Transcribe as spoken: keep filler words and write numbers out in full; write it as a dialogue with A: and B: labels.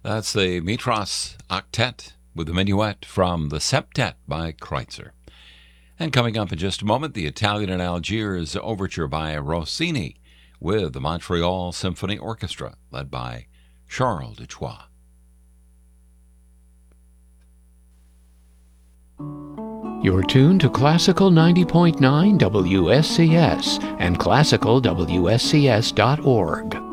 A: That's the Mitras Octet with the Minuet from the Septet by Kreutzer. And coming up in just a moment, the Italian in Algiers Overture by Rossini with the Montreal Symphony Orchestra, led by Charles Duchois.
B: You're tuned to Classical ninety point nine W S C S and classical W S C S dot org.